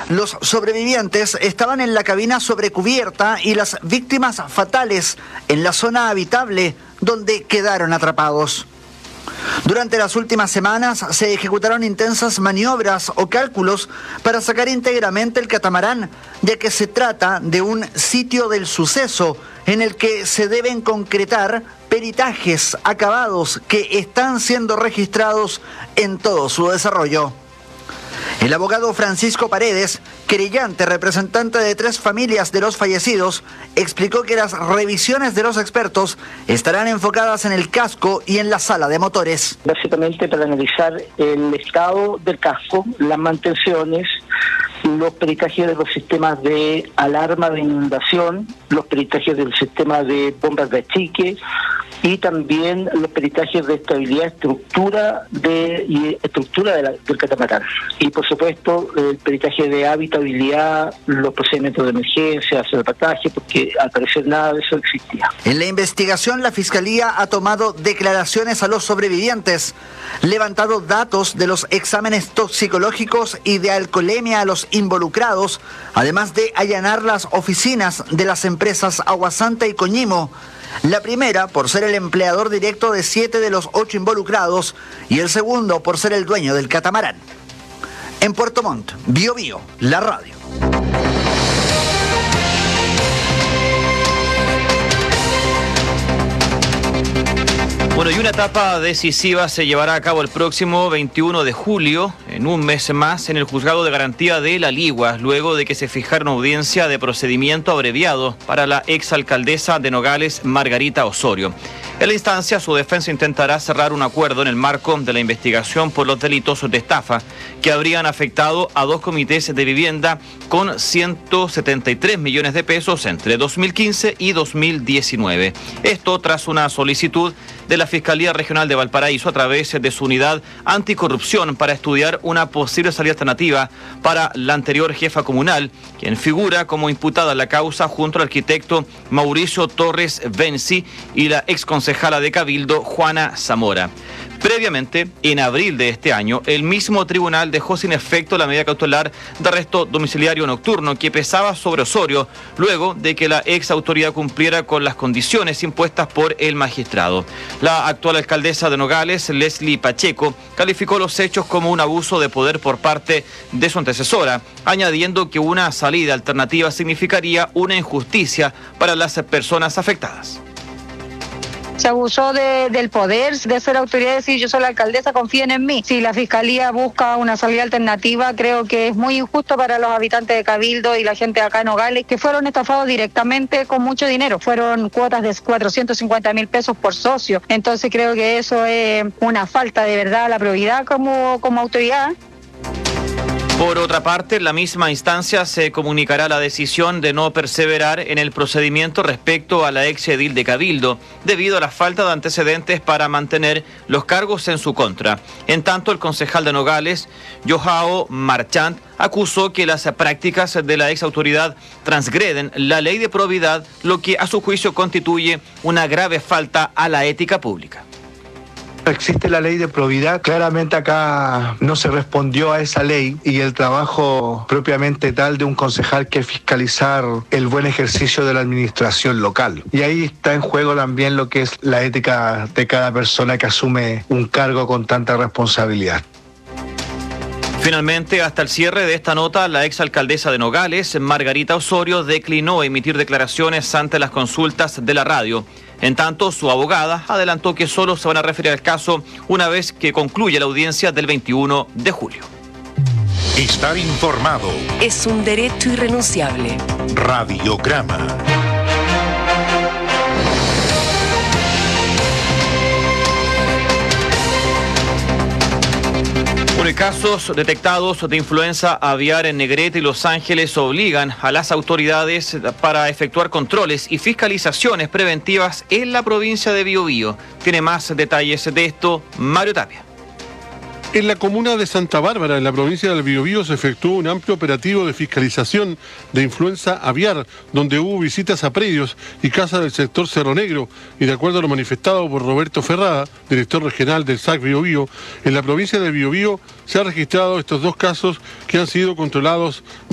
Los sobrevivientes estaban en la cabina sobrecubierta y las víctimas fatales en la zona habitable donde quedaron atrapados. Durante las últimas semanas se ejecutaron intensas maniobras o cálculos para sacar íntegramente el catamarán, ya que se trata de un sitio del suceso en el que se deben concretar peritajes acabados que están siendo registrados en todo su desarrollo. El abogado Francisco Paredes, querellante representante de 3 familias de los fallecidos, explicó que las revisiones de los expertos estarán enfocadas en el casco y en la sala de motores. Básicamente para analizar el estado del casco, las mantenciones, los peritajes de los sistemas de alarma de inundación, los peritajes del sistema de bombas de achique y también los peritajes de estabilidad, estructura del catamarán. Y por supuesto el peritaje de habitabilidad, los procedimientos de emergencia, salvataje, porque al parecer nada de eso existía. En la investigación la Fiscalía ha tomado declaraciones a los sobrevivientes, levantado datos de los exámenes toxicológicos y de alcoholemia a los involucrados, además de allanar las oficinas de las empresas Aguasanta y Coñimo. La primera por ser el empleador directo de 7 de los 8 involucrados y el segundo por ser el dueño del catamarán. En Puerto Montt, Biobío, la radio. Bueno, y una etapa decisiva se llevará a cabo el próximo 21 de julio, en un mes más, en el Juzgado de Garantía de La Ligua, luego de que se fijara una audiencia de procedimiento abreviado para la exalcaldesa de Nogales, Margarita Osorio. En la instancia, su defensa intentará cerrar un acuerdo en el marco de la investigación por los delitos de estafa que habrían afectado a 2 comités de vivienda con 173 millones de pesos entre 2015 y 2019. Esto tras una solicitud de la Fiscalía Regional de Valparaíso a través de su unidad anticorrupción para estudiar una posible salida alternativa para la anterior jefa comunal, quien figura como imputada en la causa junto al arquitecto Mauricio Torres Benzi y la exconcejala de Cabildo, Juana Zamora. Previamente, en abril de este año, el mismo tribunal dejó sin efecto la medida cautelar de arresto domiciliario nocturno que pesaba sobre Osorio, luego de que la ex autoridad cumpliera con las condiciones impuestas por el magistrado. La actual alcaldesa de Nogales, Leslie Pacheco, calificó los hechos como un abuso de poder por parte de su antecesora, añadiendo que una salida alternativa significaría una injusticia para las personas afectadas. Se abusó del poder, de ser autoridad, de decir yo soy la alcaldesa, confíen en mí. Si la Fiscalía busca una salida alternativa, creo que es muy injusto para los habitantes de Cabildo y la gente de acá en Nogales, que fueron estafados directamente con mucho dinero. Fueron cuotas de 450.000 pesos por socio. Entonces creo que eso es una falta de verdad a la probidad como autoridad. Por otra parte, en la misma instancia se comunicará la decisión de no perseverar en el procedimiento respecto a la ex edil de Cabildo, debido a la falta de antecedentes para mantener los cargos en su contra. En tanto, el concejal de Nogales, Joao Marchant, acusó que las prácticas de la ex autoridad transgreden la ley de probidad, lo que a su juicio constituye una grave falta a la ética pública. Existe la ley de probidad, claramente acá no se respondió a esa ley y el trabajo propiamente tal de un concejal que es fiscalizar el buen ejercicio de la administración local. Y ahí está en juego también lo que es la ética de cada persona que asume un cargo con tanta responsabilidad. Finalmente, hasta el cierre de esta nota, la exalcaldesa de Nogales, Margarita Osorio, declinó emitir declaraciones ante las consultas de la radio. En tanto, su abogada adelantó que solo se van a referir al caso una vez que concluya la audiencia del 21 de julio. Estar informado es un derecho irrenunciable. Radiograma. Casos detectados de influenza aviar en Negrete y Los Ángeles obligan a las autoridades para efectuar controles y fiscalizaciones preventivas en la provincia de Biobío. Tiene más detalles de esto Mario Tapia. En la comuna de Santa Bárbara, en la provincia del Biobío, se efectuó un amplio operativo de fiscalización de influenza aviar, donde hubo visitas a predios y casas del sector Cerro Negro, y de acuerdo a lo manifestado por Roberto Ferrada, director regional del SAC Biobío, en la provincia del Biobío se han registrado estos 2 casos que han sido controlados